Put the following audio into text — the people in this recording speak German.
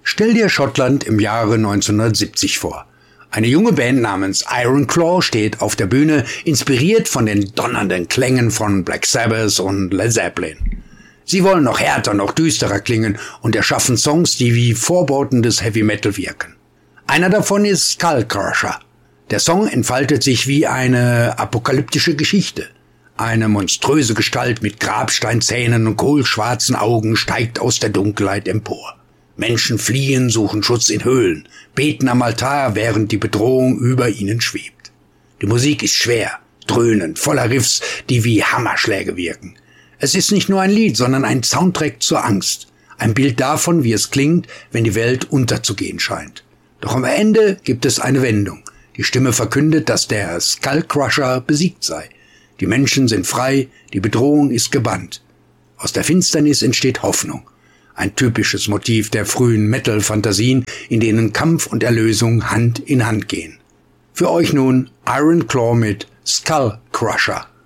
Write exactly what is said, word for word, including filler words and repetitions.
Stell dir Schottland im Jahre neunzehnhundertsiebzig vor. Eine junge Band namens Iron Claw steht auf der Bühne, inspiriert von den donnernden Klängen von Black Sabbath und Led Zeppelin. Sie wollen noch härter, noch düsterer klingen und erschaffen Songs, die wie Vorboten des Heavy Metal wirken. Einer davon ist Skullcrusher. Der Song entfaltet sich wie eine apokalyptische Geschichte. Eine monströse Gestalt mit Grabsteinzähnen und kohlschwarzen Augen steigt aus der Dunkelheit empor. Menschen fliehen, suchen Schutz in Höhlen, beten am Altar, während die Bedrohung über ihnen schwebt. Die Musik ist schwer, dröhnend, voller Riffs, die wie Hammerschläge wirken. Es ist nicht nur ein Lied, sondern ein Soundtrack zur Angst. Ein Bild davon, wie es klingt, wenn die Welt unterzugehen scheint. Doch am Ende gibt es eine Wendung. Die Stimme verkündet, dass der Skullcrusher besiegt sei. Die Menschen sind frei, die Bedrohung ist gebannt. Aus der Finsternis entsteht Hoffnung. Ein typisches Motiv der frühen Metal-Fantasien, in denen Kampf und Erlösung Hand in Hand gehen. Für euch nun Iron Claw mit Skullcrusher.